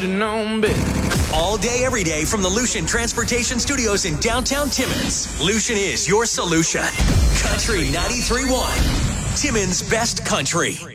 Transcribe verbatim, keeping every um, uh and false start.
All day, every day from the Lucian Transportation Studios in downtown Timmins. Lucian is your solution. Country ninety-three point one. Timmins' best country.